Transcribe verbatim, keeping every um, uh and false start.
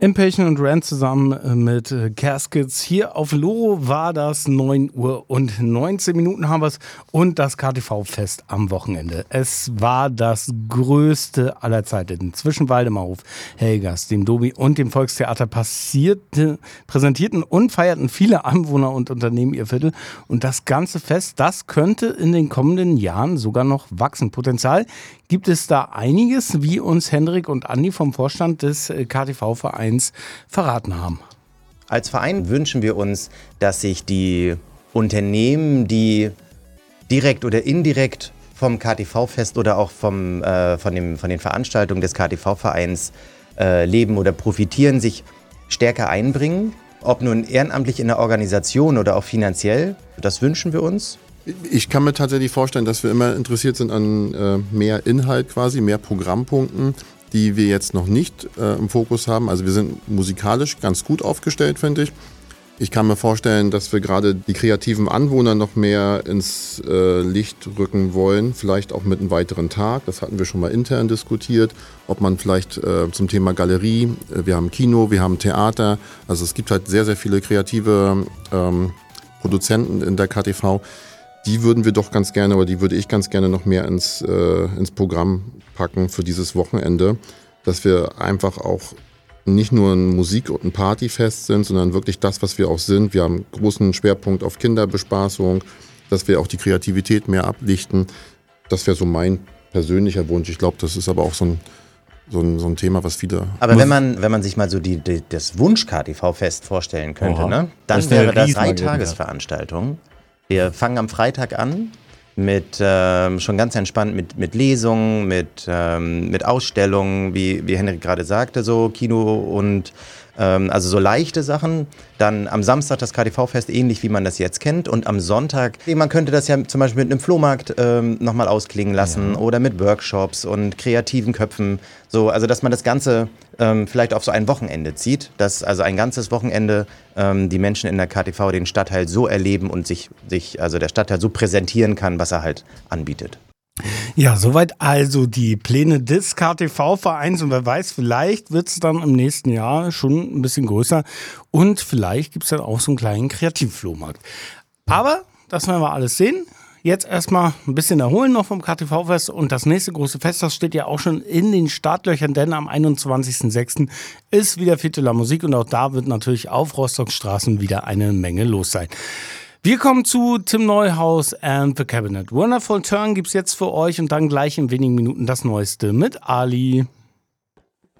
Impatient und Rant zusammen mit Caskets. Hier auf Loro war das neun Uhr und neunzehn Minuten haben wir es und das K T V-Fest am Wochenende. Es war das größte aller Zeiten. Zwischen Waldemarhof, Helgas, dem Dobi und dem Volkstheater passierte, präsentierten und feierten viele Anwohner und Unternehmen ihr Viertel. Und das ganze Fest, das könnte in den kommenden Jahren sogar noch wachsen. Potenzial gibt es da einiges, wie uns Hendrik und Andi vom Vorstand des K T V-Vereins verraten haben. Als Verein wünschen wir uns, dass sich die Unternehmen, die direkt oder indirekt vom K T V-Fest oder auch vom, äh, von, dem, von den Veranstaltungen des K T V-Vereins äh, leben oder profitieren, sich stärker einbringen. Ob nun ehrenamtlich in der Organisation oder auch finanziell, das wünschen wir uns. Ich kann mir tatsächlich vorstellen, dass wir immer interessiert sind an äh, mehr Inhalt quasi, mehr Programmpunkten, die wir jetzt noch nicht äh, im Fokus haben. Also wir sind musikalisch ganz gut aufgestellt, finde ich. Ich kann mir vorstellen, dass wir gerade die kreativen Anwohner noch mehr ins äh, Licht rücken wollen, vielleicht auch mit einem weiteren Tag. Das hatten wir schon mal intern diskutiert, ob man vielleicht äh, zum Thema Galerie, äh, wir haben Kino, wir haben Theater, also es gibt halt sehr, sehr viele kreative ähm, Produzenten in der K T V. Die würden wir doch ganz gerne, oder die würde ich ganz gerne noch mehr ins, äh, ins Programm packen für dieses Wochenende, dass wir einfach auch nicht nur ein Musik- und ein Partyfest sind, sondern wirklich das, was wir auch sind. Wir haben einen großen Schwerpunkt auf Kinderbespaßung, dass wir auch die Kreativität mehr ablichten. Das wäre so mein persönlicher Wunsch. Ich glaube, das ist aber auch so ein, so ein, so ein Thema, was viele... Aber wenn man, wenn man sich mal so die, die, das Wunsch-K T V-Fest vorstellen könnte, ne? Dann wäre das drei Tagesveranstaltung. Wir fangen am Freitag an mit ähm, schon ganz entspannt mit, mit Lesungen, mit, ähm, mit Ausstellungen, wie, wie Henrik gerade sagte, so Kino und ähm, also so leichte Sachen. Dann am Samstag das K T V-Fest, ähnlich wie man das jetzt kennt. Und am Sonntag, man könnte das ja zum Beispiel mit einem Flohmarkt ähm, nochmal ausklingen lassen, ja, oder mit Workshops und kreativen Köpfen. So, also dass man das Ganze ähm, vielleicht auf so ein Wochenende zieht, dass also ein ganzes Wochenende ähm, die Menschen in der K T V den Stadtteil so erleben und sich, sich also der Stadtteil so präsentieren kann, was er halt anbietet. Ja, soweit also die Pläne des K T V-Vereins und wer weiß, vielleicht wird es dann im nächsten Jahr schon ein bisschen größer und vielleicht gibt es dann auch so einen kleinen Kreativflohmarkt. Aber das werden wir alles sehen. Jetzt erstmal ein bisschen erholen noch vom K T V-Fest und das nächste große Fest, das steht ja auch schon in den Startlöchern, denn am einundzwanzigsten sechsten ist wieder Fête de la Musique und auch da wird natürlich auf Rostockstraßen wieder eine Menge los sein. Wir kommen zu Tim Neuhaus and the Cabinet. Wonderful Turn gibt's jetzt für euch und dann gleich in wenigen Minuten das Neueste mit Ali.